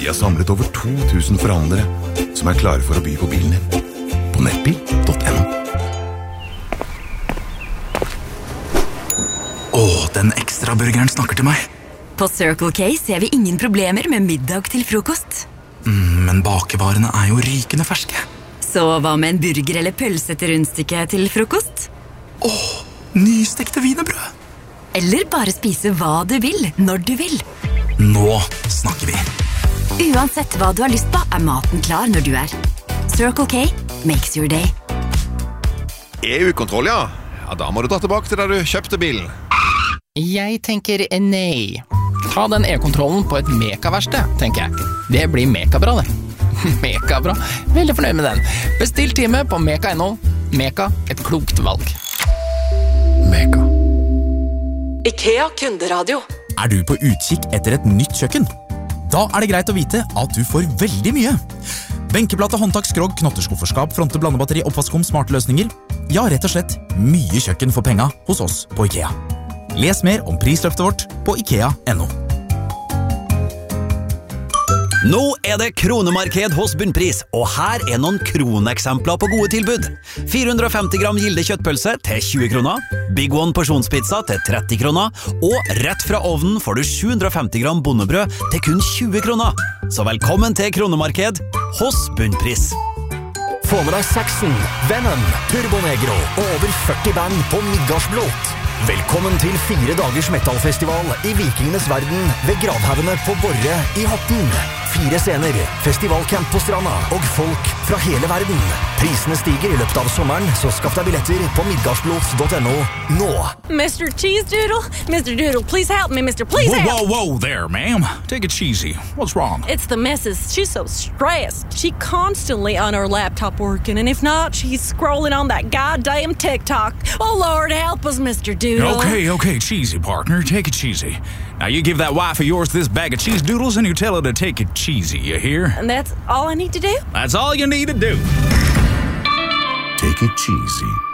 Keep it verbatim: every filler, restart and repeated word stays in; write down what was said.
Vi har samlet over to tusen forhandlere som er klare for å by på bilen din. På nettbil punktum no. Åh, den ekstra burgeren snakker til meg. På Circle K ser vi ingen problemer med middag til frokost. Mm, men bakevarene er jo rykende ferske. Så hva med en burger eller pølse til rundstykke til frokost? Åh, nystekte wienerbrød. Eller bare spise hva du vil, når du vil. Nå snakker vi. Uansett hva du har lyst på, er maten klar når du er. Circle K makes your day. E U-kontroll, ja. Ja, da må du dra tilbake til der du kjøpte bilen. Jeg tenker nei. Ta den e-kontrollen på et mekaverksted, tenker jeg. Det blir mekabra, det. Mekabra. Veldig fornøyd med den. Bestill time på meka punktum no. Meka, et klokt valg. Meka. IKEA kunderadio. Er du på utkikk etter et nytt kjøkken? Da er det greit å vite at du får veldig mye. Benkeplate, håndtak, skrog, knotterskufferskap, fronte, blandebatteri, oppvaskom, smarte løsninger. Ja, rett og slett mye kjøkken for penga hos oss på IKEA. Les mer om prisløftet vårt på ikea punktum no. Nå er det kronemarked hos Bunnpris, og her er noen kroneksempler på gode tilbud. fire hundre og femti gram gilde kjøttpølse til tjue kroner, Big One porsjonspizza til tretti kroner, og rett fra ovnen får du sju hundre og femti gram bondebrød til kun tjue kroner. Så velkommen til kronemarked hos Bunnpris. Få med deg Saxon, Venom, Turbo Negro og over førti band på Midgardsblot. Velkommen til fire dagers metalfestival i Vikingenes verden ved gravhaugene på Borre i Horten. Fire scener, festivalcamp på stranda og folk fra hele verden. Prisene stiger i løpet av sommeren, så skaff deg billetter på midgardsblots punktum no nå. mister Cheese Doodle, mister Doodle, please help me, mister Please whoa, help. Whoa, whoa there, ma'am. Take it cheesy. What's wrong? It's the missus. She's so stressed. She constantly on her laptop working, and if not, she's scrolling on that goddamn TikTok. Oh, Lord, help us, mister Doodle. Okay, okay, cheesy, partner. Take it cheesy. Now, you give that wife of yours this bag of cheese doodles, and you tell her to take it cheesy, you hear? And that's all I need to do? That's all you need to do. Take it cheesy.